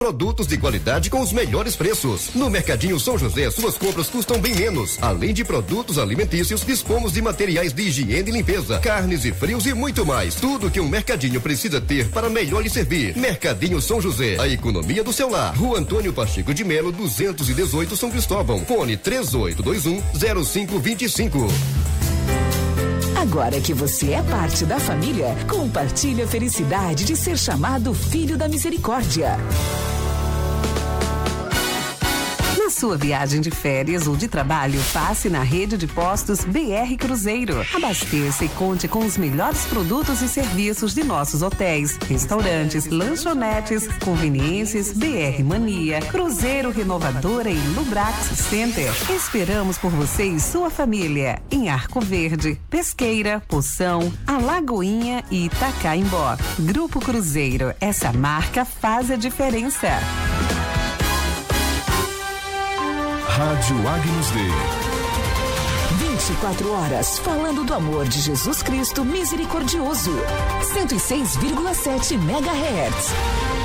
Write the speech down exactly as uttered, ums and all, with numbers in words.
Produtos de qualidade com os melhores preços. No Mercadinho São José, suas compras custam bem menos. Além de produtos alimentícios, dispomos de materiais de higiene e limpeza, carnes e frios e muito mais. Tudo que um mercadinho precisa ter para melhor lhe servir. Mercadinho São José, a economia do seu lar. Rua Antônio Pacheco de Melo, duzentos e dezoito, São Cristóvão. Fone três oito dois um zero cinco dois cinco. Agora que você é parte da família, compartilhe a felicidade de ser chamado Filho da Misericórdia. Na sua viagem de férias ou de trabalho, passe na rede de postos B R Cruzeiro. Abasteça e conte com os melhores produtos e serviços de nossos hotéis, restaurantes, lanchonetes, conveniências, B R Mania, Cruzeiro Renovadora e Lubrax Center. Esperamos por você e sua família em Arco Verde, Pesqueira, Poção, Alagoinha e Itacaimbó. Grupo Cruzeiro, essa marca faz a diferença. Rádio Agnus Dei. vinte e quatro horas falando do amor de Jesus Cristo misericordioso. cento e seis vírgula sete megahertz.